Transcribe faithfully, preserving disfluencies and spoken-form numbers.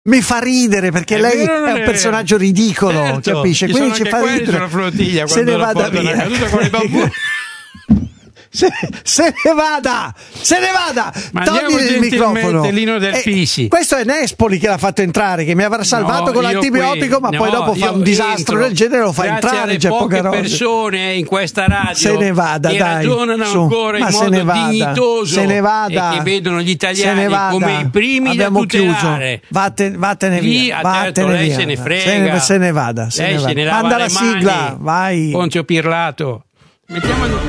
mi fa ridere perché È lei vero, è un è- personaggio ridicolo, Certo, capisce? ci Quindi sono ci anche fa quelli ridere. sulla flottiglia Se quando ne la vada portano via. a caduta con i bambù. Se, se ne vada, se ne vada, Ma togli andiamo il microfono. gentilmente, Lino Del Eh, Pisi. questo è Nespoli che l'ha fatto entrare, che mi avrà salvato No, con io l'antibiotico, qui- ma poi no, dopo fa io un disastro entro, del genere, lo fa grazie entrare. alle C'è poche poca roba. persone in questa radio Se ne vada, che dai, ragionano su. ancora Ma in se modo ne vada, dignitoso se ne vada, e che vedono gli se ne italiani vada. come i primi Abbiamo da tutelare. chiuso. Vattene, vattene Lì, via, ah, certo, vattene lei via. se ne frega. Se ne, se ne vada, se Lei ne se vada. ne lava Manda le la sigla, mani. vai. Ponzio Pirlato. Mettiamo